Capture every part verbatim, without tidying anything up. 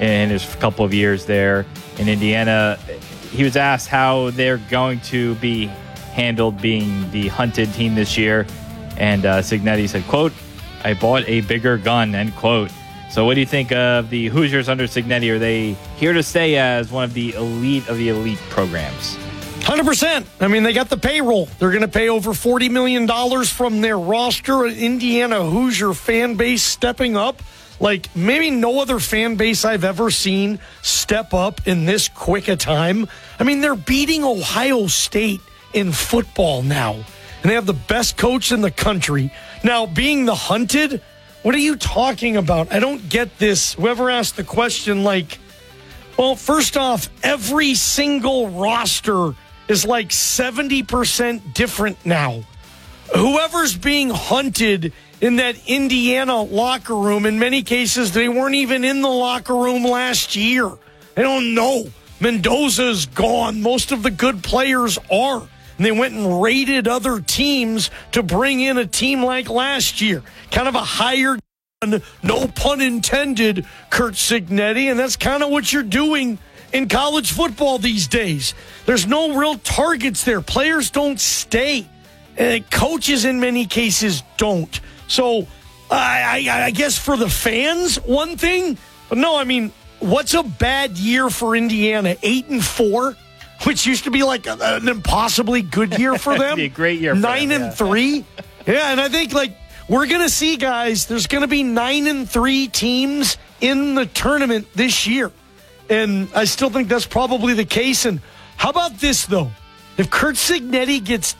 in his couple of years there in Indiana. He was asked how they're going to be handled being the hunted team this year. And uh, Cignetti said, quote, "I bought a bigger gun," end quote. So what do you think of the Hoosiers under Cignetti? Are they here to stay as one of the elite of the elite programs? one hundred percent. I mean, they got the payroll. They're going to pay over forty million dollars from their roster. An Indiana Hoosier fan base stepping up like maybe no other fan base I've ever seen step up in this quick a time. I mean, they're beating Ohio State in football now, and they have the best coach in the country. Now, being the hunted, what are you talking about? I don't get this. Whoever asked the question, like, well, first off, every single roster is like seventy percent different now. Whoever's being hunted in that Indiana locker room, in many cases, they weren't even in the locker room last year. They don't know. Mendoza's gone. Most of the good players are. And they went and raided other teams to bring in a team like last year. Kind of a hired, no pun intended, Curt Cignetti. And that's kind of what you're doing in college football these days. There's no real targets there. Players don't stay. Uh, coaches, in many cases, don't. So I, I, I guess for the fans, one thing. But no, I mean, what's a bad year for Indiana? Eight and four, which used to be like a, an impossibly good year for them. Be a great year. For nine them, and yeah. three. Yeah, and I think like we're gonna see, guys. There's gonna be nine and three teams in the tournament this year, and I still think that's probably the case. And how about this though? If Curt Cignetti gets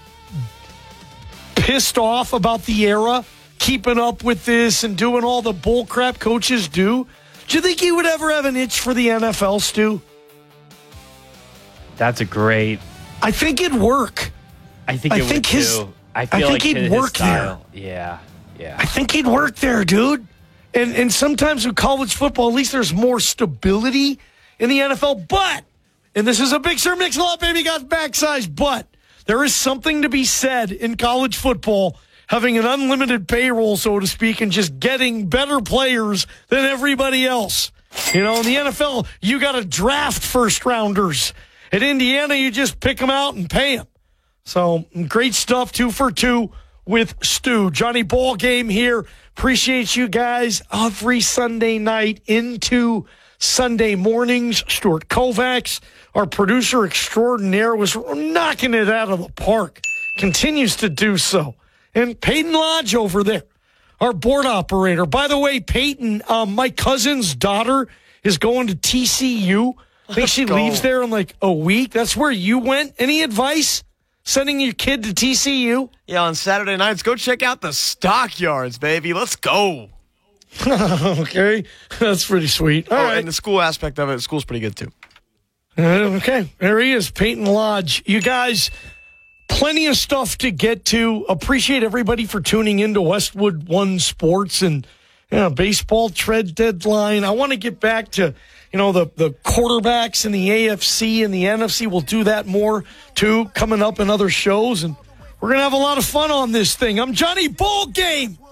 pissed off about the era, keeping up with this and doing all the bull crap coaches do, do you think he would ever have an itch for the N F L, Stu? That's a great. I think it'd work. I think I it think would his, too. I I feel think like he'd his work style. Yeah, yeah. I think he'd work there, dude. And and sometimes with college football, at least there's more stability in the N F L. But, and this is a Big Sir Mix-a-Lot, baby, got back-size, but there is something to be said in college football, having an unlimited payroll, so to speak, and just getting better players than everybody else. You know, in the N F L, you got to draft first-rounders. At Indiana, you just pick them out and pay them. So, great stuff, two for two with Stu. Johnny Ball Game here. Appreciate you guys every Sunday night into Sunday mornings. Stuart Kovacs, our producer extraordinaire, was knocking it out of the park. Continues to do so. And Peyton Lodge over there, our board operator. By the way, Peyton, um, my cousin's daughter is going to T C U. I think she go. leaves there in like a week. That's where you went. Any advice? Sending your kid to T C U? Yeah, on Saturday nights, go check out the stockyards, baby. Let's go. Okay, that's pretty sweet. All oh, right. And the school aspect of it, school's pretty good too. Uh, okay, there he is, Peyton Lodge. You guys, plenty of stuff to get to. Appreciate everybody for tuning into Westwood One Sports and you know, baseball trade deadline. I want to get back to you know the the quarterbacks in the A F C and the N F C. We'll do that more too coming up in other shows, and we're gonna have a lot of fun on this thing. I'm Johnny Ball Game.